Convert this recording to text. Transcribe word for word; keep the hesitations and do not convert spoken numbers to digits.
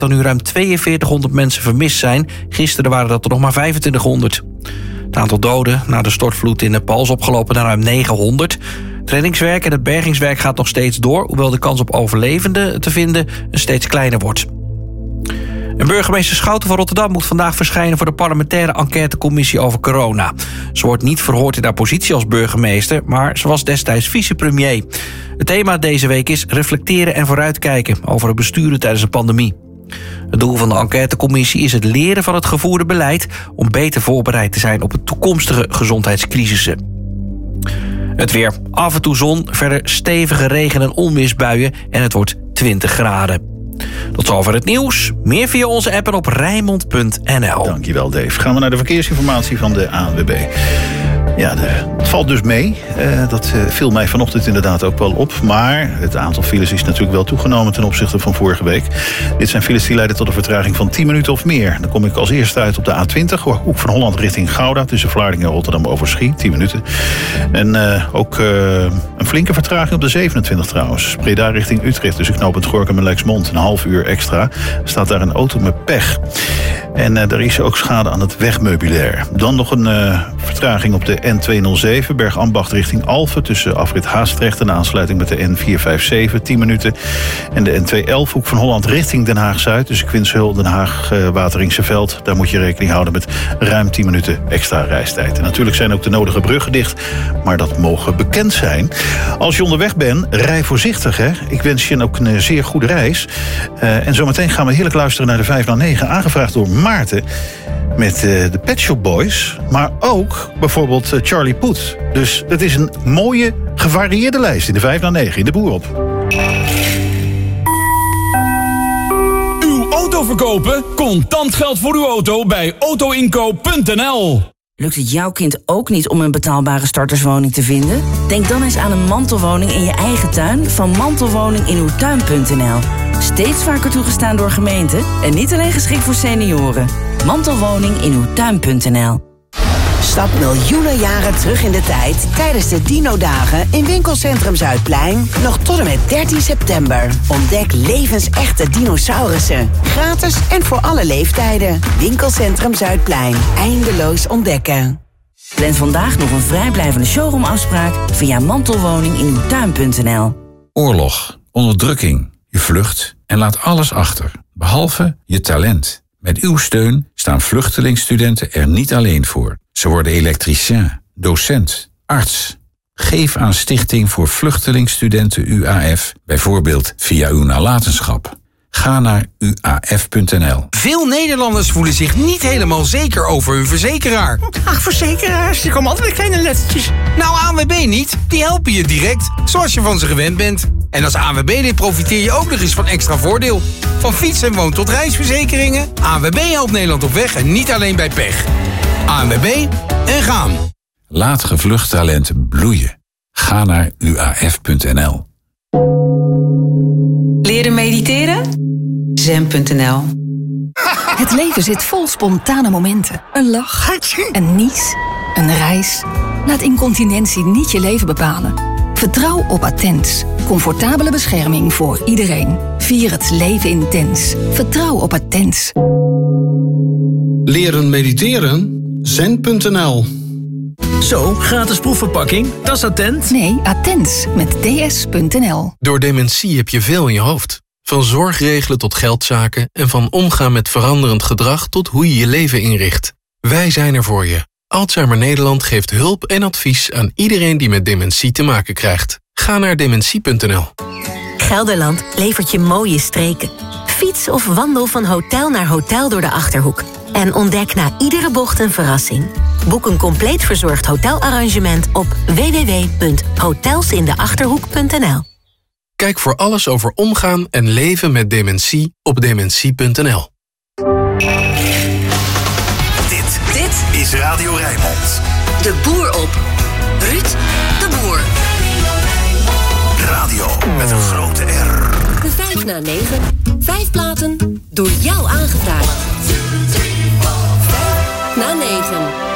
er nu ruim tweeënveertighonderd mensen vermist zijn. Gisteren waren dat er nog maar vijfentwintighonderd. Het aantal doden na de stortvloed in Nepal is opgelopen naar ruim negenhonderd. Het reddingswerk en het bergingswerk gaat nog steeds door, hoewel de kans op overlevenden te vinden een steeds kleiner wordt. En burgemeester Schouten van Rotterdam moet vandaag verschijnen voor de parlementaire enquêtecommissie over corona. Ze wordt niet verhoord in haar positie als burgemeester, maar ze was destijds vicepremier. Het thema deze week is reflecteren en vooruitkijken over het besturen tijdens een pandemie. Het doel van de enquêtecommissie is het leren van het gevoerde beleid om beter voorbereid te zijn op het toekomstige gezondheidscrisissen. Het weer. Af en toe zon, verder stevige regen- en onweersbuien en het wordt twintig graden. Tot zover het nieuws. Meer via onze app en op Rijnmond punt n l. Dankjewel, Dave. Gaan we naar de verkeersinformatie van de A N W B. Ja, de, het valt dus mee. Uh, dat uh, viel mij vanochtend inderdaad ook wel op. Maar het aantal files is natuurlijk wel toegenomen ten opzichte van vorige week. Dit zijn files die leiden tot een vertraging van tien minuten of meer. Dan kom ik als eerste uit op de A twintig, Hoek van Holland richting Gouda, tussen Vlaardingen en Rotterdam over Schie, tien minuten. En uh, ook uh, een flinke vertraging op de zevenentwintig trouwens. Breda richting Utrecht, tussen knooppunt Gorinchem en Lexmond, een half uur extra. Staat daar een auto met pech. En uh, er is ook schade aan het wegmeubilair. Dan nog een uh, vertraging op de N tweehonderdzeven, Bergambacht richting Alphen, tussen afrit Haastrecht en de aansluiting met de N vierhonderdzevenenvijftig, tien minuten. En de N tweehonderdelf, Hoek van Holland richting Den Haag-Zuid, tussen Quinshul, Den Haag, uh, Wateringse Veld. Daar moet je rekening houden met ruim tien minuten extra reistijd. En natuurlijk zijn ook de nodige bruggen dicht, maar dat mogen bekend zijn. Als je onderweg bent, rij voorzichtig, hè. Ik wens je ook een zeer goede reis. Uh, en zometeen gaan we heerlijk luisteren naar de vijf na negen, aangevraagd door Maarten met uh, de Pet Shop Boys, maar ook bijvoorbeeld uh, Charlie Puth. Dus het is een mooie, gevarieerde lijst in de vijf na negen in de Boer op. Uw auto verkopen? Contant geld voor uw auto bij auto inkoop punt n l. Lukt het jouw kind ook niet om een betaalbare starterswoning te vinden? Denk dan eens aan een mantelwoning in je eigen tuin van mantelwoning in uw tuin punt n l. Steeds vaker toegestaan door gemeenten en niet alleen geschikt voor senioren. Mantelwoning in uw tuin punt n l. Stap miljoenen jaren terug in de tijd tijdens de Dino-dagen in Winkelcentrum Zuidplein. Nog tot en met dertien september. Ontdek levensechte dinosaurussen. Gratis en voor alle leeftijden. Winkelcentrum Zuidplein. Eindeloos ontdekken. Plan vandaag nog een vrijblijvende showroomafspraak via mantelwoning in uw tuin punt n l. Oorlog, onderdrukking, je vlucht en laat alles achter, behalve je talent. Met uw steun staan vluchtelingstudenten er niet alleen voor. Ze worden elektricien, docent, arts. Geef aan Stichting voor Vluchtelingstudenten U A F, bijvoorbeeld via uw nalatenschap. Ga naar u a f punt n l. Veel Nederlanders voelen zich niet helemaal zeker over hun verzekeraar. Ach, verzekeraars, die komen altijd met kleine lettertjes. Nou, A N W B niet. Die helpen je direct, zoals je van ze gewend bent. En als A N W B-lid profiteer je ook nog eens van extra voordeel. Van fiets- en woon- tot reisverzekeringen. A N W B helpt Nederland op weg en niet alleen bij pech. A N W B en gaan. Laat gevlucht talenten bloeien. Ga naar u a f punt n l. Leren mediteren? zen punt n l. Het leven zit vol spontane momenten. Een lach, een nies, een reis. Laat incontinentie niet je leven bepalen. Vertrouw op Attens. Comfortabele bescherming voor iedereen. Vier het leven intens. Vertrouw op Attens. Leren mediteren? zen punt n l. Zo, gratis proefverpakking, dat is Attent. Nee, Attens met d s punt n l. Door dementie heb je veel in je hoofd. Van zorg regelen tot geldzaken en van omgaan met veranderend gedrag tot hoe je je leven inricht. Wij zijn er voor je. Alzheimer Nederland geeft hulp en advies aan iedereen die met dementie te maken krijgt. Ga naar dementie punt n l. Gelderland levert je mooie streken. Fiets of wandel van hotel naar hotel door de Achterhoek. En ontdek na iedere bocht een verrassing. Boek een compleet verzorgd hotelarrangement op w w w punt hotelsindachterhoek punt n l. Kijk voor alles over omgaan en leven met dementie op dementie punt n l. Dit, dit is Radio Rijnmond. De Boer op. Ruud de Boer. Radio met een grote R. De vijf na negen. Vijf platen door jou aangevraagd. Vijf na negen.